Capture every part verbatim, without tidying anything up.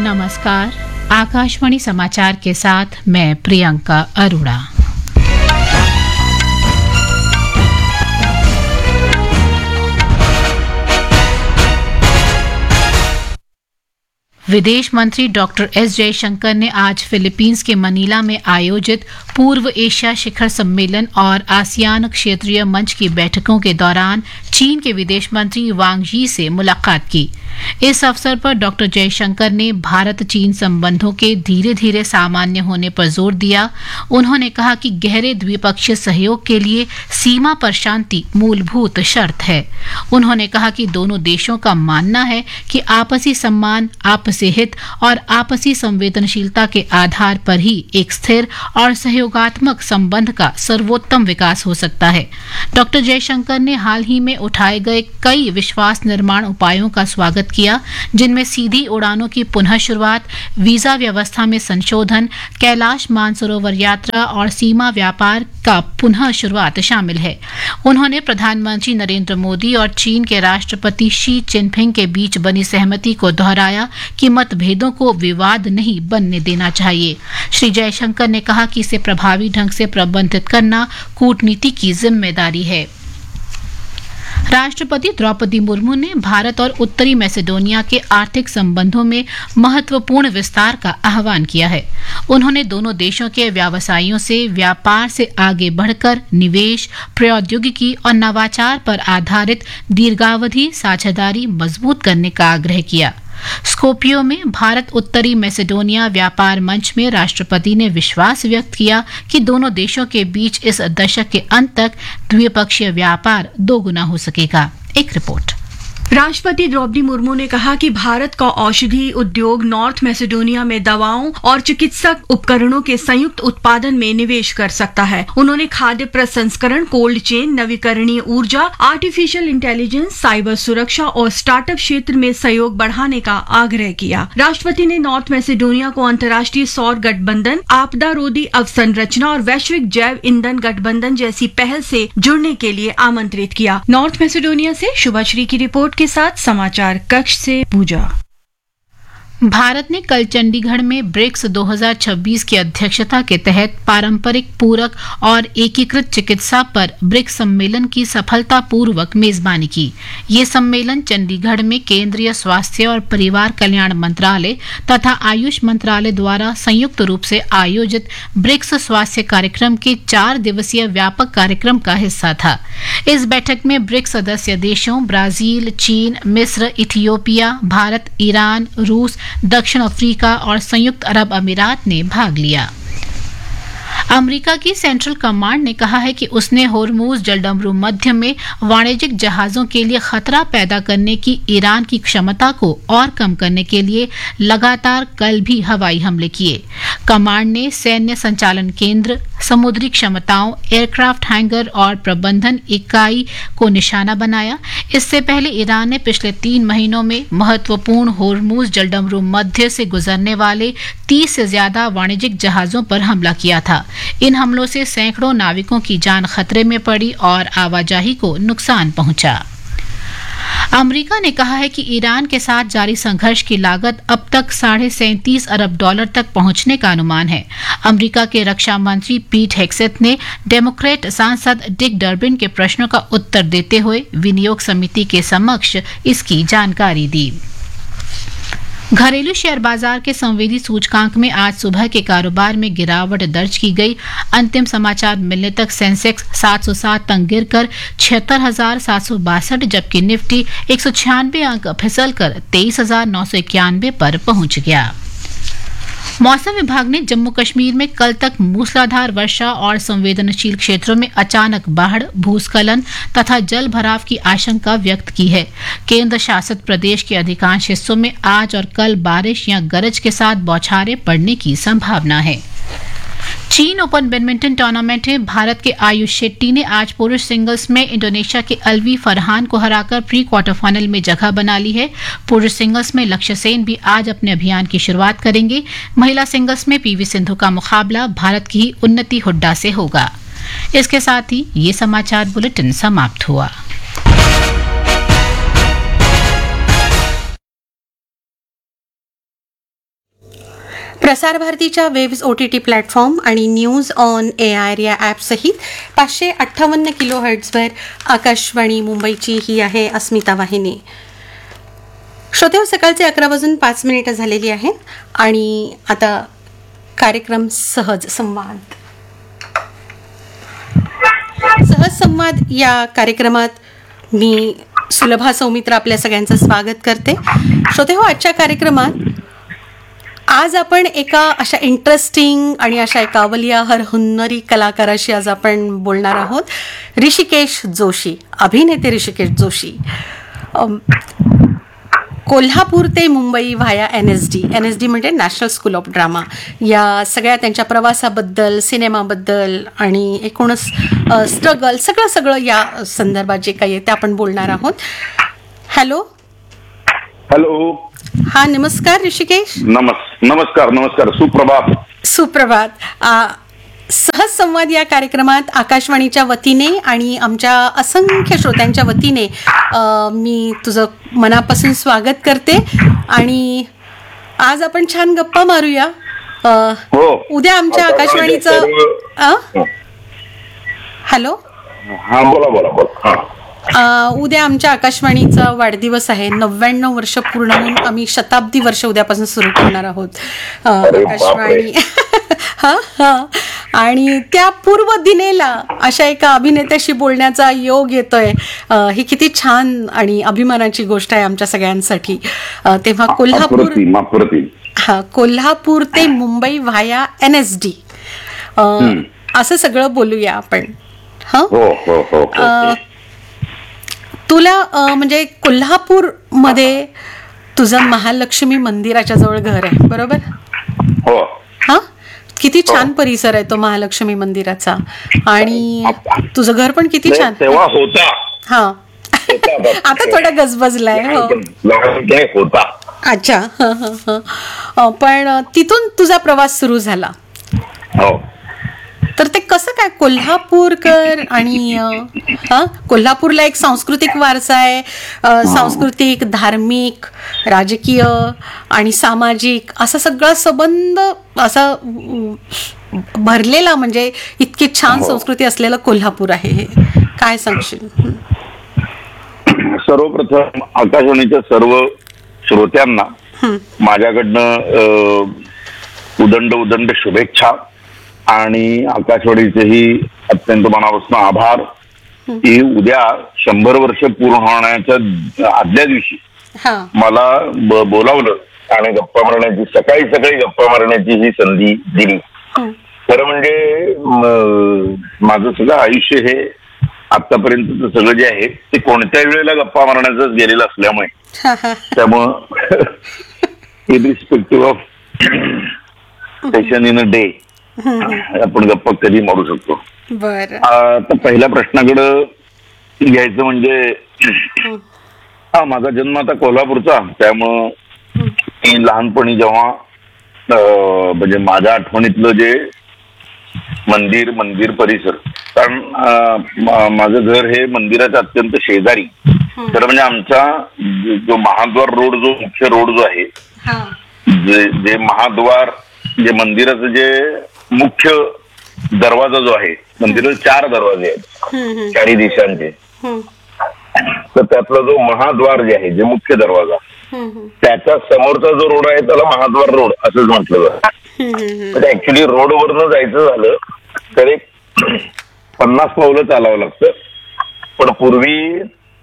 नमस्कार। आकाशवाणी समाचार के साथ मैं प्रियंका अरोड़ा। विदेश मंत्री डॉक्टर एस जयशंकर ने आज फिलीपींस के मनीला में आयोजित पूर्व एशिया शिखर सम्मेलन और आसियान क्षेत्रीय मंच की बैठकों के दौरान चीन के विदेश मंत्री वांग यी से मुलाकात की। इस अवसर पर डॉक्टर जयशंकर ने भारत चीन संबंधों के धीरे धीरे सामान्य होने पर जोर दिया। उन्होंने कहा कि गहरे द्विपक्षीय सहयोग के लिए सीमा पर शांति मूलभूत शर्त है। उन्होंने कहा कि दोनों देशों का मानना है कि आपसी सम्मान, आपसी हित और आपसी संवेदनशीलता के आधार पर ही एक स्थिर और सहयोगात्मक संबंध का सर्वोत्तम विकास हो सकता है। डॉक्टर जयशंकर ने हाल ही में उठाए गए कई विश्वास निर्माण उपायों का स्वागत किया, जिनमें सीधी उड़ानों की पुनः शुरुआत, वीजा व्यवस्था में संशोधन, कैलाश मानसरोवर यात्रा और सीमा व्यापार का पुनः शुरुआत शामिल है। उन्होंने प्रधानमंत्री नरेंद्र मोदी और चीन के राष्ट्रपति शी जिनपिंग के बीच बनी सहमति को दोहराया कि मतभेदों को विवाद नहीं बनने देना चाहिए। श्री जयशंकर ने कहा कि इसे प्रभावी ढंग से प्रबंधित करना कूटनीति की जिम्मेदारी है। राष्ट्रपति द्रौपदी मुर्मू ने भारत और उत्तरी मैसेडोनिया के आर्थिक संबंधों में महत्वपूर्ण विस्तार का आह्वान किया है। उन्होंने दोनों देशों के व्यवसायियों से व्यापार से आगे बढ़कर निवेश, प्रौद्योगिकी और नवाचार पर आधारित दीर्घावधि साझेदारी मजबूत करने का आग्रह किया। स्कोपियो में भारत उत्तरी मैसेडोनिया व्यापार मंच में राष्ट्रपति ने विश्वास व्यक्त किया कि दोनों देशों के बीच इस दशक के अंत तक द्विपक्षीय व्यापार दोगुना हो सकेगा। एक रिपोर्ट। राष्ट्रपति द्रौपदी मुर्मू ने कहा कि भारत का औषधि उद्योग नॉर्थ मैसेडोनिया में दवाओं और चिकित्सक उपकरणों के संयुक्त उत्पादन में निवेश कर सकता है। उन्होंने खाद्य प्रसंस्करण, कोल्ड चेन, नवीकरणीय ऊर्जा, आर्टिफिशियल इंटेलिजेंस, साइबर सुरक्षा और स्टार्टअप क्षेत्र में सहयोग बढ़ाने का आग्रह किया। राष्ट्रपति ने नॉर्थ मैसेडोनिया को अंतर्राष्ट्रीय सौर गठबंधन, आपदा रोधी अवसंरचना और वैश्विक जैव ईंधन गठबंधन जैसी पहल से जुड़ने के लिए आमंत्रित किया। नॉर्थ मैसेडोनिया से शुभाश्री की रिपोर्ट के साथ समाचार कक्ष से पूजा। भारत ने कल चंडीगढ़ में ब्रिक्स दो हज़ार छब्बीस की अध्यक्षता के तहत पारंपरिक, पूरक और एकीकृत चिकित्सा पर ब्रिक्स सम्मेलन की सफलतापूर्वक मेजबानी की। ये सम्मेलन चंडीगढ़ में केंद्रीय स्वास्थ्य और परिवार कल्याण मंत्रालय तथा आयुष मंत्रालय द्वारा संयुक्त रूप से आयोजित ब्रिक्स स्वास्थ्य कार्यक्रम के चार दिवसीय व्यापक कार्यक्रम का हिस्सा था। इस बैठक में ब्रिक्स सदस्य देशों ब्राजील, चीन, मिस्र, इथियोपिया, भारत, ईरान, रूस, दक्षिण अफ्रीका और संयुक्त अरब अमीरात ने भाग लिया। अमेरिका की सेंट्रल कमांड ने कहा है कि उसने होर्मुज जलडमरू मध्य में वाणिज्यिक जहाजों के लिए खतरा पैदा करने की ईरान की क्षमता को और कम करने के लिए लगातार कल भी हवाई हमले किए। कमांड ने सैन्य संचालन केंद्र, समुद्री क्षमताओं, एयरक्राफ्ट हैंगर और प्रबंधन इकाई को निशाना बनाया। इससे पहले ईरान ने पिछले तीन महीनों में महत्वपूर्ण होर्मुज जलडमरू मध्य से गुजरने वाले तीस से ज्यादा वाणिज्यिक जहाजों पर हमला किया था। इन हमलों से सैकड़ों नाविकों की जान खतरे में पड़ी और आवाजाही को नुकसान पहुंचा। अमेरिका ने कहा है कि ईरान के साथ जारी संघर्ष की लागत अब तक साढ़े सैंतीस अरब डॉलर तक पहुंचने का अनुमान है। अमेरिका के रक्षा मंत्री पीट हेग्सेथ ने डेमोक्रेट सांसद डिक डर्बिन के प्रश्नों का उत्तर देते हुए विनियोग समिति के समक्ष इसकी जानकारी दी। घरेलू शेयर बाजार के संवेदी सूचकांक में आज सुबह के कारोबार में गिरावट दर्ज की गई। अंतिम समाचार मिलने तक सेंसेक्स सात सौ सात अंक गिरकर छिहत्तर हजार सात सौ बासठ, जबकि निफ्टी एक सौ छियानवे अंक फिसलकर तेईस हजार नौ सौ इक्यानवे पर पहुंच गया। मौसम विभाग ने जम्मू कश्मीर में कल तक मूसलाधार वर्षा और संवेदनशील क्षेत्रों में अचानक बाढ़, भूस्खलन तथा जल भराव की आशंका व्यक्त की है। केंद्र शासित प्रदेश के अधिकांश हिस्सों में आज और कल बारिश या गरज के साथ बौछारें पड़ने की संभावना है। चीन ओपन बैडमिंटन टूर्नामेंट में भारत के आयुष शेट्टी ने आज पुरुष सिंगल्स में इंडोनेशिया के अलवी फरहान को हराकर प्री क्वार्टर फाइनल में जगह बना ली है। पुरुष सिंगल्स में लक्ष्य सेन भी आज अपने अभियान की शुरुआत करेंगे। महिला सिंगल्स में पीवी सिंधु का मुकाबला भारत की ही उन्नति हुड्डा से होगा। इसके साथ ही ये समाचार बुलेटिन समाप्त हुआ। प्रसार भारतीच्या waves O T T platform आणि न्यूज ऑन ए आर या ॲपसहित पाचशे अठ्ठावन्न किलो हर्ट्झवर आकाशवाणी मुंबईची ही आहे अस्मिता वाहिनी. श्रोते, सकाळचे अकरा वाजून पाच मिनिटं झालेली आहेत आणि आता कार्यक्रम सहज संवाद. सहज संवाद या कार्यक्रमात मी सुलभा सौमित्र आपल्या सगळ्यांचं स्वागत करते. श्रोते हो, आजच्या कार्यक्रमात आज आपण एका अशा इंटरेस्टिंग आणि अशा एका अवलियाहर हुन्नरी कलाकाराशी आज आपण बोलणार आहोत. ऋषिकेश जोशी, अभिनेते ऋषिकेश जोशी. कोल्हापूर ते Mumbai via N S D N S D म्हणजे नॅशनल स्कूल ऑफ ड्रामा, या सगळ्या त्यांच्या प्रवासाबद्दल, सिनेमाबद्दल आणि एकूणच स्ट्रगल सगळं सगळं या संदर्भात जे काही आहे ते आपण बोलणार आहोत. हॅलो हॅलो हा, नमस्कार ऋषिकेश. नमस् नमस्कार नमस्कार सुप्रभात. सुप्रभात. सहज संवाद या कार्यक्रमात आकाशवाणीच्या वतीने आणि आमच्या असंख्य श्रोत्यांच्या वतीने मी तुझं मनापासून स्वागत करते आणि आज आपण छान गप्पा मारूया. उद्या आमच्या आकाशवाणीचं हॅलो हा बोला बोला बोला. उद्या आमच्या आकाशवाणीचा वाढदिवस आहे. नव्याण्णव वर्ष पूर्ण होऊन आम्ही शताब्दी वर्ष उद्यापासून सुरू करणार आहोत आकाशवाणी. हा हा आणि त्या पूर्व दिनेला अशा एका अभिनेत्याशी बोलण्याचा योग येतोय. ही किती छान आणि अभिमानाची गोष्ट आहे आमच्या सगळ्यांसाठी. तेव्हा कोल्हापूर हा कोल्हापूर ते Mumbai via N S D असं सगळं बोलूया आपण. हा, तुला म्हणजे कोल्हापूर मध्ये तुझं महालक्ष्मी मंदिराच्या जवळ घर आहे बरोबर? हो. हा, किती छान परिसर आहे तो महालक्ष्मी मंदिराचा आणि तुझं घर पण किती छान तेव्हा होता. हा, आता थोडा गजबजलाय. होता. अच्छा. पण तिथून तुझा प्रवास सुरू झाला. हो. तर ते कसं काय कोल्हापूरकर आणि हा कोल्हापूरला एक सांस्कृतिक वारसा आहे, सांस्कृतिक, धार्मिक, राजकीय आणि सामाजिक असा सगळा संबंध असा भरलेला, म्हणजे इतकी छान संस्कृती असलेलं कोल्हापूर आहे. हे काय सांगशील? सर्वप्रथम आकाशवाणीच्या सर्व श्रोत्यांना माझ्याकडनं उदंड उदंड शुभेच्छा आणि आकाशवाणीचेही अत्यंत मनापासून आभार की उद्या शंभर वर्ष पूर्ण होण्याच्या आदल्या दिवशी मला बोलावलं आणि गप्पा मारण्याची, सकाळी सकाळी गप्पा मारण्याची ही संधी दिली. खरं म्हणजे माझं सगळं आयुष्य हे आतापर्यंत सगळं जे आहे ते कोणत्या वेळेला गप्पा मारण्याचंच गेलेलं असल्यामुळे त्यामुळं irrespective of session in a day आपण गप्पा कधी मारू शकतो. तर पहिल्या प्रश्नाकडे घ्यायचं म्हणजे हा माझा जन्म आता कोल्हापूरचा, त्यामुळं मी लहानपणी जेव्हा म्हणजे माझ्या आठवणीतलं जे मंदिर मंदिर परिसर, कारण माझं घर हे मंदिराच्या अत्यंत शेजारी, तर म्हणजे आमचा जो महाद्वार रोड, जो मुख्य रोड जो आहे, जे जे महाद्वार जे मंदिराचं जे मुख्य दरवाजा जो आहे, मंदिराचे चार दरवाजे आहेत चारी दिशांचे, तर त्यातला जो महाद्वार जे आहे, जे मुख्य दरवाजा, त्याच्या समोरचा जो रोड आहे त्याला महाद्वार रोड असंच म्हटलं जातं. ऍक्च्युली रोडवरनं जायचं झालं तर एक पन्नास पावलं चालावं लागतं, पण पूर्वी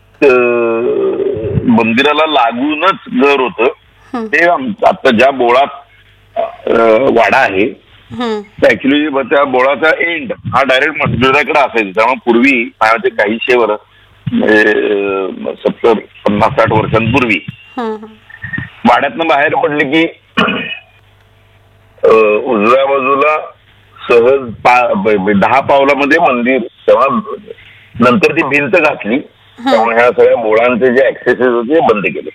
मंदिराला लागूनच घर होतं. ते आता ज्या बोळात वाडा आहे ऍक्च्युली त्या बोळाचा एंड हा डायरेक्ट मंदिराकडे असायचा. त्यामुळे पूर्वी माझ्या काहीशे वर्ष म्हणजे सत्तर पन्नास साठ वर्षांपूर्वी वाड्यातनं बाहेर पडले की उजव्या बाजूला सहज दहा पावलामध्ये मंदिर. तेव्हा नंतर ती भिंत घातली, त्यामुळे ह्या सगळ्या बोळांचे जे ऍक्सेसेस होते बंद केले.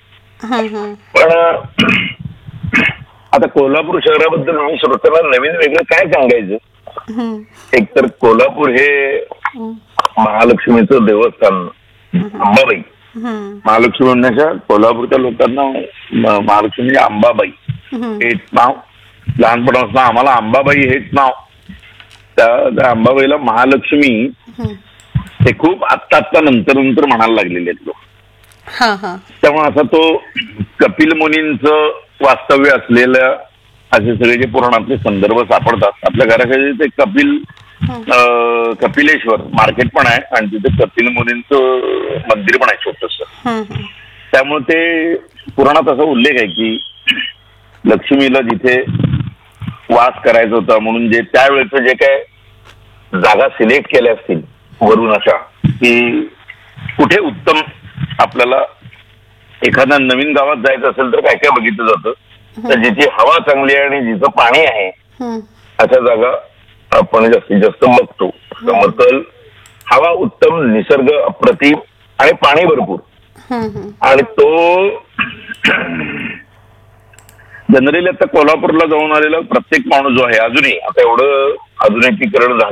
पण आता कोल्हापूर शहराबद्दल मी श्रोत्यांना नवीन वेगळं काय सांगायचं. एक तर कोल्हापूर हे महालक्ष्मीचं देवस्थान, अंबाबाई महालक्ष्मी म्हणण्याच्या कोल्हापूरच्या लोकांना महालक्ष्मी अंबाबाई हे नाव लहानपणापासून आम्हाला अंबाबाई हेच नाव, त्या त्या अंबाबाईला महालक्ष्मी हे खूप आत्ता आत्ता नंतर नंतर म्हणायला लागलेले आहेत लोक. हा हा त्यामुळे असा तो कपिल मुनींचं वास्तव्य असलेल्या असे सगळे जे पुराणातले संदर्भ सापडतात आपल्या घराकडे. ते कपिल कपिलेश्वर मार्केट पण आहे आणि तिथे कपिल मुनींचं मंदिर पण आहे छोटस. त्यामुळे ते पुराणात असा उल्लेख आहे की लक्ष्मीला जिथे वास करायचा होता म्हणून जे त्यावेळेचं जे काय जागा सिलेक्ट केल्या असतील वरून अशा की कुठे उत्तम आपल्याला एखाद्या नवीन गावात जायचं असेल तर काय काय बघितलं जातं, तर जिथे हवा चांगली आहे आणि जिथं पाणी आहे अशा जागा आपण जास्तीत जास्त बघतो. समतल हवा उत्तम, निसर्ग अप्रतिम आणि पाणी भरपूर. आणि तो जनरली आता कोल्हापूरला जाऊन आलेला प्रत्येक माणूस जो आहे अजूनही, आता एवढं आधुनिकीकरण झालं